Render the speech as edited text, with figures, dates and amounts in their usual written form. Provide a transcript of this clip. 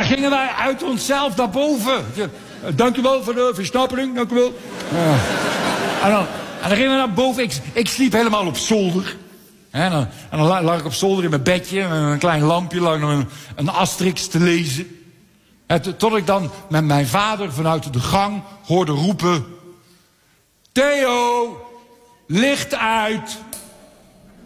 gingen wij uit onszelf naar boven. Dank u wel voor de versnapering, dank u wel. En dan gingen we naar boven. Ik sliep helemaal op zolder. En dan lag ik op zolder in mijn bedje... met een klein lampje, lag nog een Asterix te lezen. Tot ik dan met mijn vader vanuit de gang hoorde roepen... Theo, licht uit!